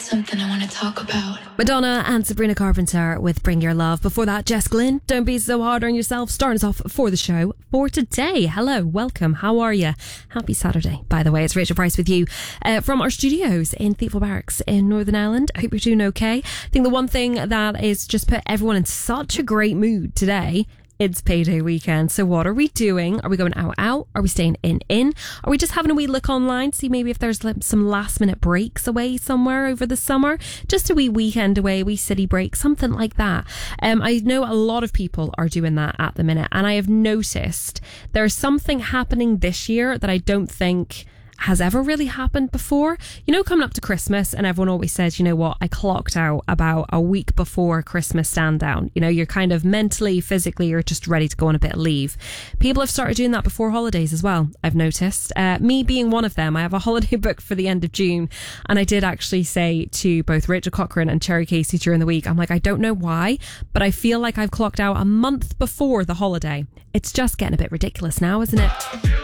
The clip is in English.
Something I want to talk about. Madonna and Sabrina Carpenter with Bring Your Love. Before that, Jess Glynn, Don't Be So Hard on Yourself, starting us off for the show for today. Hello, welcome, how are you? Happy Saturday, by the way. It's Rachel Price with you from our studios in Thiepval Barracks in Northern Ireland. I hope you're doing okay. I think the one thing that is just put everyone in such a great mood today, it's payday weekend. So what are we doing? Are we going out? Are we staying in? Are we just having a wee look online, see maybe if there's some last minute breaks away somewhere over the summer? Just a wee weekend away, a wee city break, something like that. I know a lot of people are doing that at the minute, and I have noticed there's something happening this year that I don't think has ever really happened before. You know, coming up to Christmas, and everyone always says, you know what, I clocked out about a week before Christmas stand down. You know, you're kind of mentally, physically, you're just ready to go on a bit of leave. People have started doing that before holidays as well, I've noticed. Me being one of them, I have a holiday booked for the end of June, and I did actually say to both Rachel Cochran and Cherry Casey during the week, I'm like, I don't know why, but I feel like I've clocked out a month before the holiday. It's just getting a bit ridiculous now, isn't it?